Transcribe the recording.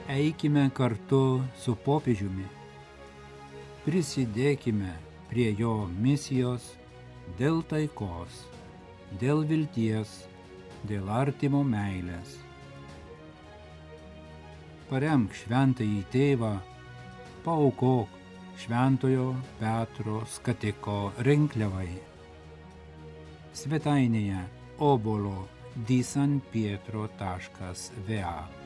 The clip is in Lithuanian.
Eikime kartu su popiežiumi. Prisidėkime prie jo misijos dėl taikos, dėl vilties, dėl artimo meilės. Paremk šventąjį tėvą, paaukok Šventojo Petro skatiko rinkliavai. Svetainėje obolo-di-san-pietro.va